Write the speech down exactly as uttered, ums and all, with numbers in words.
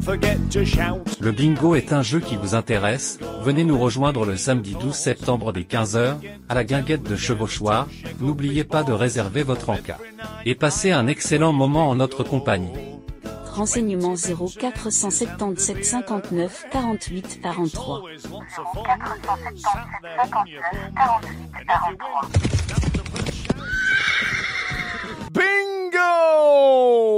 Le bingo est un jeu qui vous intéresse? Venez nous rejoindre le samedi douze septembre dès quinze heures, à la guinguette de Chevauchoir. N'oubliez pas de réserver votre encas. Et passez un excellent moment en notre compagnie. Renseignements zéro quatre cent soixante-dix-sept cinquante-neuf quarante-huit quarante-trois. zéro quatre cent soixante-dix-sept cinquante-neuf quarante-huit quarante-trois. Bingo!